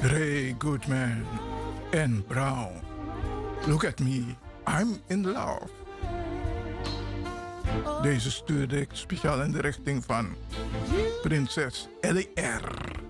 Ray Goodman en Brown. Look at me, I'm in love. Deze stuurde ik speciaal in de richting van prinses Ellie R.